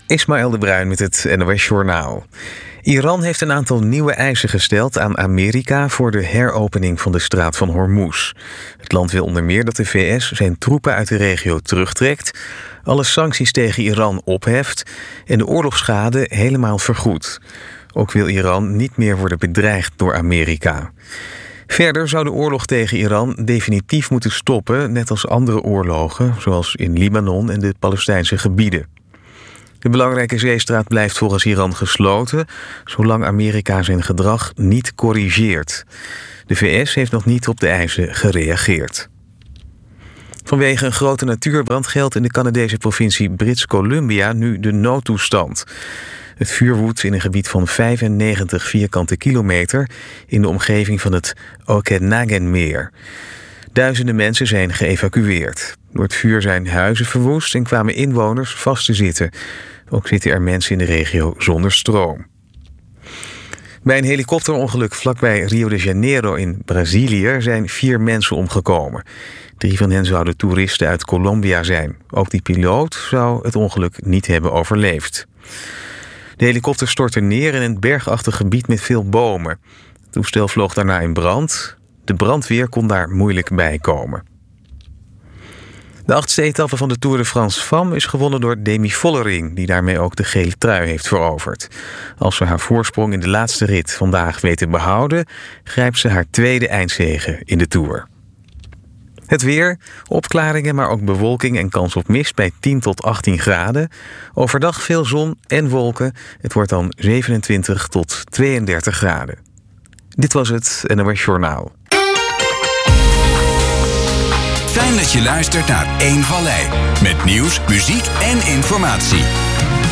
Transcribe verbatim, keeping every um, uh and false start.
Ismaël de Bruin met het N O S Journaal. Iran heeft een aantal nieuwe eisen gesteld aan Amerika voor de heropening van de straat van Hormuz. Het land wil onder meer dat de V S zijn troepen uit de regio terugtrekt, alle sancties tegen Iran opheft en de oorlogsschade helemaal vergoedt. Ook wil Iran niet meer worden bedreigd door Amerika. Verder zou de oorlog tegen Iran definitief moeten stoppen, net als andere oorlogen, zoals in Libanon en de Palestijnse gebieden. De belangrijke zeestraat blijft volgens Iran gesloten, zolang Amerika zijn gedrag niet corrigeert. De V S heeft nog niet op de eisen gereageerd. Vanwege een grote natuurbrand geldt in de Canadese provincie British Columbia nu de noodtoestand. Het vuur woedt in een gebied van vijfennegentig vierkante kilometer in de omgeving van het Okanaganmeer. Duizenden mensen zijn geëvacueerd. Door het vuur zijn huizen verwoest en kwamen inwoners vast te zitten. Ook zitten er mensen in de regio zonder stroom. Bij een helikopterongeluk vlakbij Rio de Janeiro in Brazilië zijn vier mensen omgekomen. Drie van hen zouden toeristen uit Colombia zijn. Ook die piloot zou het ongeluk niet hebben overleefd. De helikopter stortte neer in een bergachtig gebied met veel bomen. Het toestel vloog daarna in brand. De brandweer kon daar moeilijk bij komen. De achtste etappe van de Tour de France Femmes is gewonnen door Demi Vollering, die daarmee ook de gele trui heeft veroverd. Als ze haar voorsprong in de laatste rit vandaag weet te behouden, grijpt ze haar tweede eindzege in de Tour. Het weer, opklaringen, maar ook bewolking en kans op mist bij tien tot achttien graden. Overdag veel zon en wolken. Het wordt dan zevenentwintig tot tweeëndertig graden. Dit was het N O S Journaal. Fijn dat je luistert naar Eén Vallei. Met nieuws, muziek en informatie.